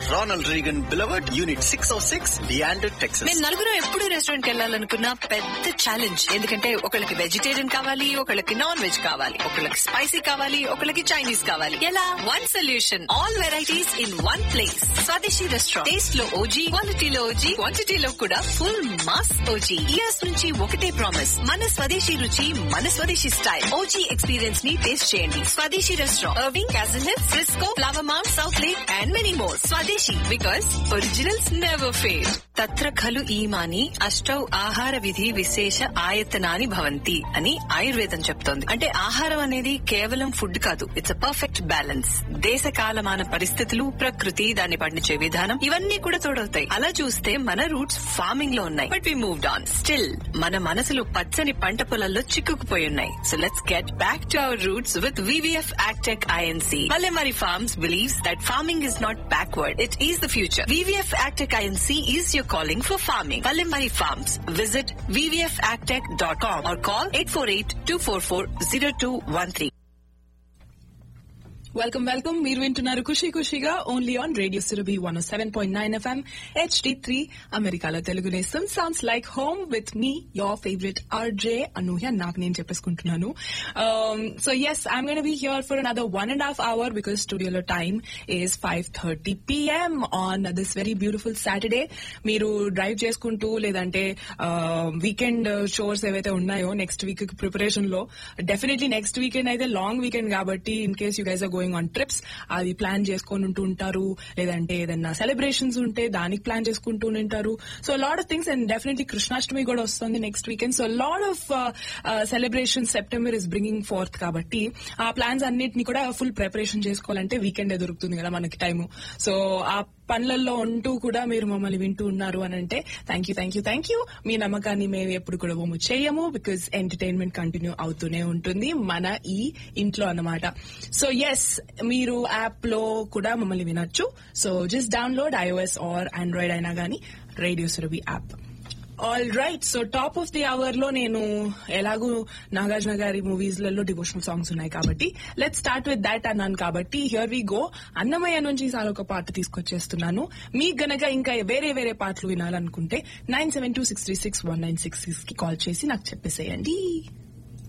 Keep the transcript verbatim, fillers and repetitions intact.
Ronald Reagan Boulevard, Unit six oh six, Leander, Texas. మేము నలుగురు ఎప్పుడు రెస్టారెంట్ కి వెళ్ళాలనుకున్న పెద్ద ఛాలెంజ్. ఎందుకంటే ఒకళ్ళకి వెజిటేరియన్ కావాలి, ఒకళ్ళకి నాన్ వెజ్ కావాలి, ఒకళ్ళకి స్పైసీ కావాలి, ఒకళ్ళకి చైనీస్ కావాలి. ఎలా? One solution, all varieties in one place. స్వదేశీ రెస్టారెంట్. టేస్ట్ లో ఓజీ, క్వాలిటీలో ఓజీ, క్వాంటిటీలో కూడా ఫుల్ మాస్ ఓజీ. ఇయర్స్ నుంచి ఒకటే ప్రామిస్, మన స్వదేశీ రుచి, మన స్వదేశీ స్టైల్. ఓజీ ఎక్స్పీరియన్స్ ని టేస్ట్ చేయండి. స్వదేశీ restaurant, Irving, Castle Hill, Frisco, Flower Mound, South Lake, and many more. స్వదేశీ, because originals never fade. తత్ర ఖలు ఈమాని అష్టౌ ఆహార విధి విశేష ఆయతనాని భవంతి అని ఆయుర్వేదం చెప్తోంది. అంటే ఆహారం అనేది కేవలం ఫుడ్ కాదు, ఇట్స్ అ పర్ఫెక్ట్ బ్యాలెన్స్. దేశ కాలమాన పరిస్థితులు, ప్రకృతి, దాన్ని పండించే విధానం, ఇవన్నీ కూడా తోడవుతాయి. అలా చూస్తే మన రూట్స్ ఫార్మింగ్ లో ఉన్నాయి, but we moved on. Still మన మనసులు పచ్చని పంట పొలాల్లో చిక్కుకుపోయి ఉన్నాయి. So let's get back to our roots with VVF Agtech I N C. Vallemari Farms believes that farming is not backward, it is the future. V V F Agtech I N C is your calling for farming. Vallemari Farms. Visit v v f agtech dot com or call eight four eight, two four four, zero two one three. Welcome welcome మీరు వింటున్నారు ఖుషి ఖుషిగా only on radio Surabhi one seven point nine FM H D three అమెరికాలో తెలుగు నేస్తం. Sounds like home with me your favourite RJ అనూహ్య. నాకు నేను చెప్పేసుకుంటున్నాను. So yes, I'm gonna be here for another one and half hour because స్టూడియోలో time is five thirty PM on this very beautiful Saturday. మీరు drive చేసుకుంటూ లేదంటే weekend shows ఏవైతే ఉన్నాయో next week preparation లో, definitely next weekend అయితే long weekend కాబట్టి in case you guys are going on trips అది ప్లాన్ చేసుకుని ఉంటూ ఉంటారు, లేదంటే ఏదన్నా సెలబ్రేషన్స్ ఉంటే దానికి ప్లాన్ చేసుకుంటూ ఉంటారు. So lot of things. And definitely Krishnashtami కూడా వస్తుంది next weekend. So lot of celebration September is bringing fourth కాబట్టి ఆ ప్లాన్స్ అన్నిటిని కూడా ఫుల్ ప్రిపరేషన్ చేసుకోవాలంటే వీకెండ్ దొరుకుతుంది కదా మనకి టైము. సో ఆ పనులలో ఉంటూ కూడా మీరు మమ్మల్ని వింటూ ఉన్నారు అని అంటే thank you thank you thank you. మీ నమ్మకాన్ని మేము ఎప్పుడు కూడా బొమ్ము చేయము, బికాస్ ఎంటర్టైన్మెంట్ కంటిన్యూ అవుతూనే ఉంటుంది మన ఈ ఇంట్లో అన్నమాట. సో ఎస్, మీరు యాప్ లో కూడా మమ్మల్ని వినొచ్చు. So just download iOS are Android అయినా గానీ radio Surabhi app. All right, so top of the hour లో నేను ఎలాగూ నాగార్జున గారి మూవీస్ లలో డివోషనల్ సాంగ్స్ ఉన్నాయి కాబట్టి లెట్స్ స్టార్ట్ విత్ దాట్ అన్నాను కాబట్టి హియర్ వి గో. అన్నమయ్య నుంచి ఈసారి ఒక పాట తీసుకొచ్చేస్తున్నాను. మీకు గనక ఇంకా వేరే వేరే పాటలు వినాలనుకుంటే nine seven two six three six one nine six six కి కాల్ చేసి నాకు చెప్పేసేయండి.